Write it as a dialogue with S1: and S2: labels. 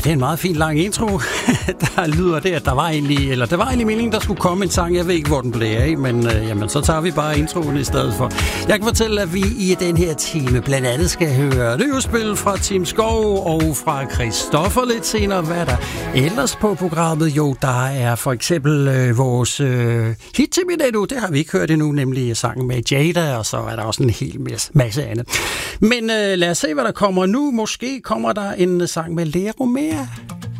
S1: det er en meget fin lang intro. Der lyder det, at der var egentlig meningen, der skulle komme en sang. Jeg ved ikke, hvor den blev af, men jamen, så tager vi bare introen i stedet for. Jeg kan fortælle, at vi i den her time blandt andet skal høre det udspil fra Tim Skov og fra Christoffer lidt senere. Hvad er der ellers på programmet? Jo, der er for eksempel vores hit til Minetto. Det har vi ikke hørt endnu, nemlig sangen med Jada, og så er der også en hel masse andet. Men lad os se, hvad der kommer nu. Måske kommer der en sang med Lea Romea.